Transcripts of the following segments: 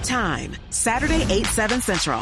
time, Saturday, 8/7 Central.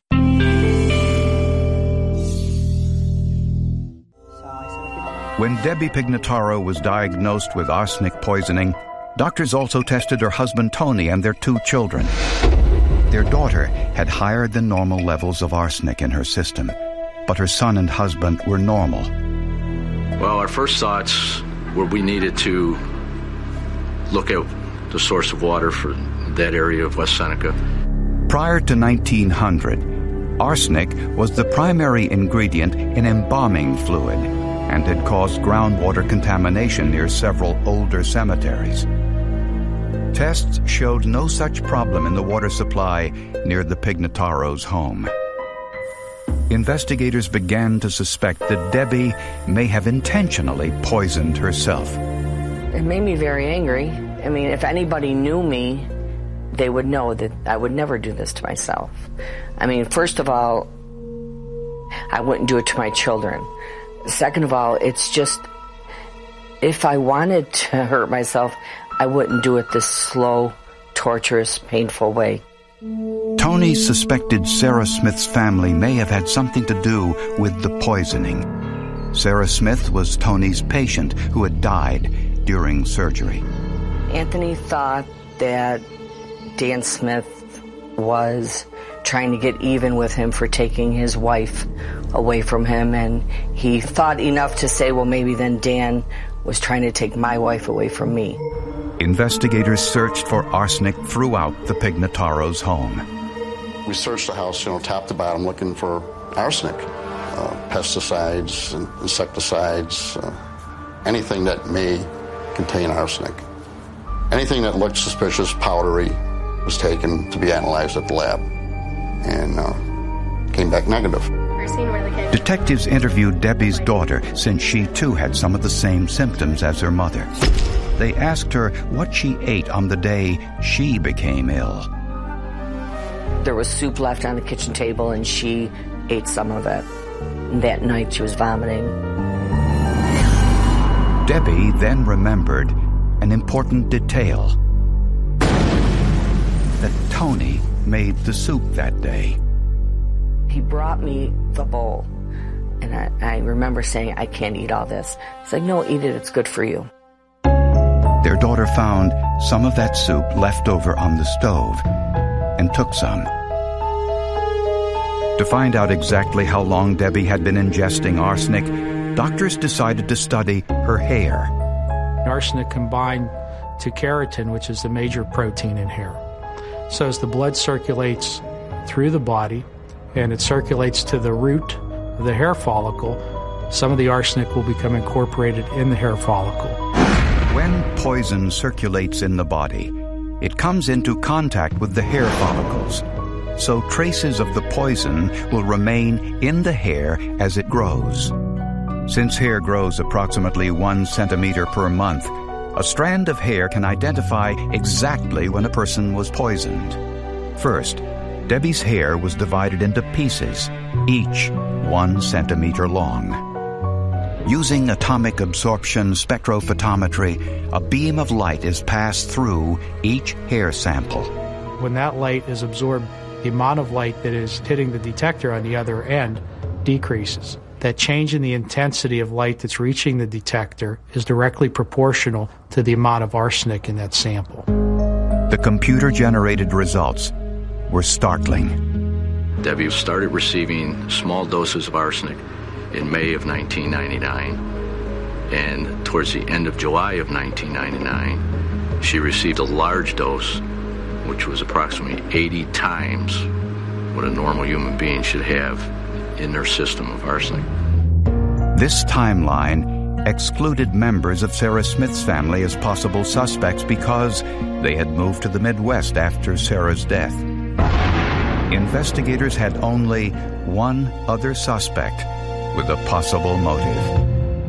When Debbie Pignataro was diagnosed with arsenic poisoning, doctors also tested her husband Tony and their 2 children. Their daughter had higher than normal levels of arsenic in her system, but her son and husband were normal. Well, our first thoughts were we needed to look at the source of water for that area of West Seneca. Prior to 1900, arsenic was the primary ingredient in embalming fluid and had caused groundwater contamination near several older cemeteries. Tests showed no such problem in the water supply near the Pignataros' home. Investigators began to suspect that Debbie may have intentionally poisoned herself. It made me very angry. I mean, if anybody knew me, they would know that I would never do this to myself. I mean, first of all, I wouldn't do it to my children. Second of all, it's just, if I wanted to hurt myself, I wouldn't do it this slow, torturous, painful way. Tony suspected Sarah Smith's family may have had something to do with the poisoning. Sarah Smith was Tony's patient who had died during surgery. Anthony thought that Dan Smith was trying to get even with him for taking his wife away from him, and he thought enough to say, well, maybe then Dan was trying to take my wife away from me. Investigators searched for arsenic throughout the Pignataros' home. We searched the house, top to bottom, looking for arsenic, pesticides, insecticides, anything that may contain arsenic. Anything that looked suspicious, powdery, was taken to be analyzed at the lab and came back negative. Detectives interviewed Debbie's daughter since she too had some of the same symptoms as her mother. They asked her what she ate on the day she became ill. There was soup left on the kitchen table, and she ate some of it. And that night she was vomiting. Debbie then remembered an important detail. That Tony made the soup that day. He brought me the bowl, and I remember saying, I can't eat all this. He's like, no, eat it, it's good for you. Their daughter found some of that soup left over on the stove and took some. To find out exactly how long Debbie had been ingesting arsenic, doctors decided to study her hair. Arsenic combined to keratin, which is the major protein in hair. So as the blood circulates through the body and it circulates to the root of the hair follicle, some of the arsenic will become incorporated in the hair follicle. When poison circulates in the body, it comes into contact with the hair follicles, so traces of the poison will remain in the hair as it grows. Since hair grows approximately 1 centimeter per month, a strand of hair can identify exactly when a person was poisoned. First, Debbie's hair was divided into pieces, each 1 centimeter long. Using atomic absorption spectrophotometry, a beam of light is passed through each hair sample. When that light is absorbed, the amount of light that is hitting the detector on the other end decreases. That change in the intensity of light that's reaching the detector is directly proportional to the amount of arsenic in that sample. The computer-generated results were startling. Debbie started receiving small doses of arsenic in May of 1999, and towards the end of July of 1999, she received a large dose, which was approximately 80 times what a normal human being should have in their system of arsenic. This timeline excluded members of Sarah Smith's family as possible suspects because they had moved to the Midwest after Sarah's death. Investigators had only one other suspect with a possible motive.